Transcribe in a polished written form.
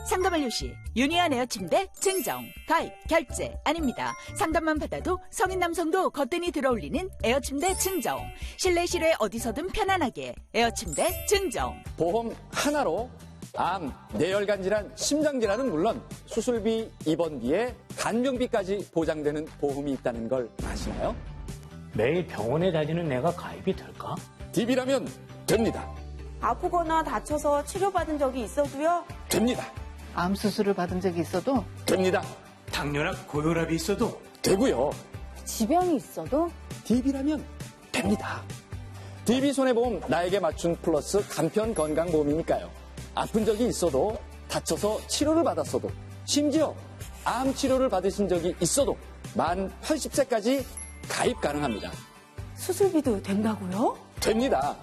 상담 완료 시 유니한 에어 침대 증정, 가입, 결제 아닙니다. 상담만 받아도 성인 남성도 거뜬히 들어올리는 에어 침대 증정. 실내 실외 어디서든 편안하게 에어 침대 증정. 보험 하나로 암, 뇌혈관 질환, 심장 질환은 물론 수술비, 입원비에 간병비까지 보장되는 보험이 있다는 걸 아시나요? 매일 병원에 다니는 내가 가입이 될까? DB라면 됩니다. 아프거나 다쳐서 치료받은 적이 있어도요? 됩니다. 암 수술을 받은 적이 있어도 됩니다. 당뇨나 고혈압이 있어도 되고요. 지병이 있어도? DB라면 됩니다. DB 손해보험 나에게 맞춘 플러스 간편 건강보험이니까요. 아픈 적이 있어도, 다쳐서 치료를 받았어도, 심지어 암 치료를 받으신 적이 있어도 만 80세까지 가입 가능합니다. 수술비도 된다고요? 됩니다.